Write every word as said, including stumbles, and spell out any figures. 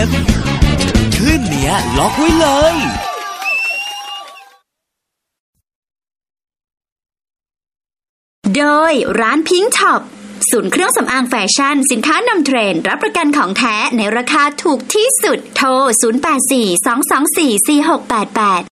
คลื่นเนี้ยล็อกไว้เลยโดยร้านพิงค์ช็อปศูนย์เครื่องสำอางแฟชั่นสินค้านำเทรนด์รับประกันของแท้ในราคาถูกที่สุดโทรศูนย์ แปด สี่ สอง สอง สี่ สี่ หก แปด แปด